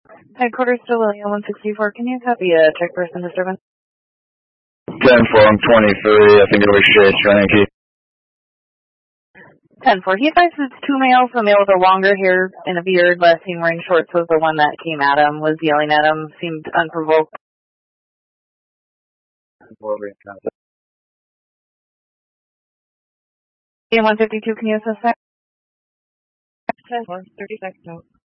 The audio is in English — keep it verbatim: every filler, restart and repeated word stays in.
Headquarters to William one sixty-four. Can you copy a check person disturbance? ten four, I'm twenty-three. I think it was Shea Stranky. ten four. He advised it's two males. The male with the longer hair and a beard, last seen wearing shorts, was the one that came at him, was yelling at him, seemed unprovoked. one fifty-two, can you assist that? ten four, thirty seconds out.